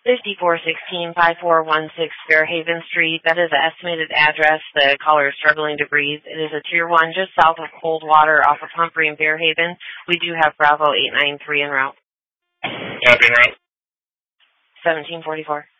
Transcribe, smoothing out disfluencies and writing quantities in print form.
5416-5416 Fairhaven Street. That is the estimated address. The caller is struggling to breathe. It is a Tier 1 just south of Coldwater off of Humphrey and Fairhaven. We do have Bravo 893 en route. Copy en route. 1744.